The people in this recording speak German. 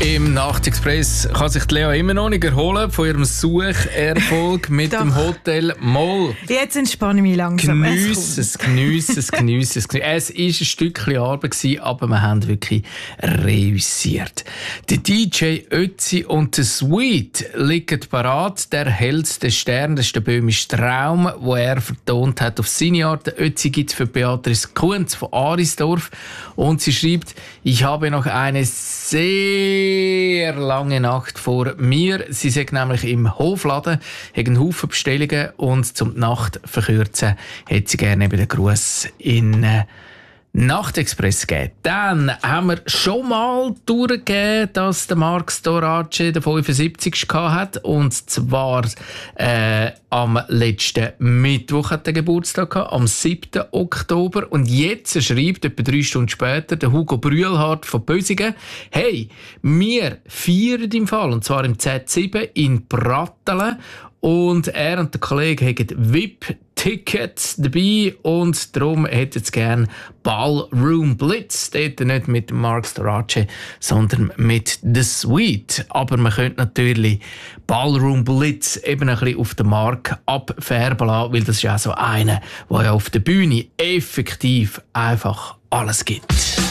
Im Nachtexpress kann sich Lea immer noch nicht erholen von ihrem Sucherfolg mit dem Hotel Moll. Jetzt entspanne ich mich langsam. Geniesse es. Es war ein Stückchen Arbeit, aber wir haben wirklich reüssiert. Der DJ Ötzi und der Sweet liegen parat. Der hellste Stern, das ist der böhmische Traum, wo er vertont hat auf seine Art. Der Ötzi gibt es für Beatrice Kunz von Arisdorf. Und sie schreibt, ich habe noch eine sehr lange Nacht vor mir. Sie sagt nämlich im Hofladen, hat einen Haufen Bestellungen und zum die Nacht verkürzen, hätte sie gerne eben den Gruß in Nachtexpress gegeben. Dann haben wir schon mal durchgegeben, dass der Marc Storace den 75. hat. Und zwar am letzten Mittwoch hat er Geburtstag gehabt, am 7. Oktober. Und jetzt schreibt, etwa 3 Stunden später, der Hugo Brühlhardt von Bösingen, hey, wir feiern im Fall, und zwar im Z7 in Brattelen. Und er und der Kollege haben VIP-Tickets dabei und darum hätten sie gerne Ballroom Blitz. Dort nicht mit Marc Storace, sondern mit The Sweet. Aber man könnte natürlich Ballroom Blitz eben ein bisschen auf den Markt abfärben lassen, weil das ist ja so einer, der ja auf der Bühne effektiv einfach alles gibt.